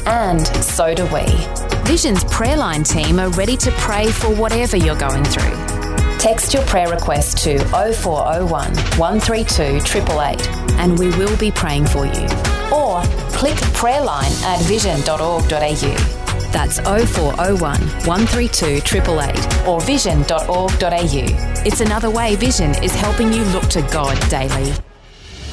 And so do we. Vision's prayer line team are ready to pray for whatever you're going through. Text your prayer request to 0401 132 888 and we will be praying for you. Or click prayerline at vision.org.au. That's 0401 132 888 or vision.org.au. It's another way Vision is helping you look to God daily.